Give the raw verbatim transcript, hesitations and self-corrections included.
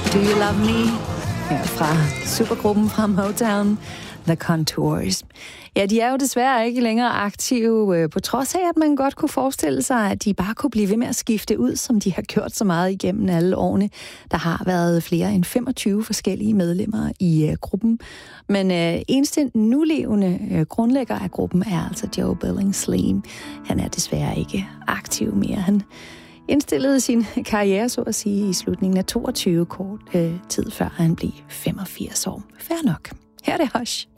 Do You Love Me? Her fra supergruppen fra Motown, The Contours. Ja, de er jo desværre ikke længere aktive, på trods af, at man godt kunne forestille sig, at de bare kunne blive ved med at skifte ud, som de har gjort så meget igennem alle årene. Der har været flere end femogtyve forskellige medlemmer i uh, gruppen, men uh, eneste nulevende uh, grundlægger af gruppen er altså Joe Billingsley. Han er desværre ikke aktiv mere. Han indstillede sin karriere, så at sige, i slutningen af toogtyve kort uh, tid, før han blev femogfirs år. Fair nok. Her er det Hush.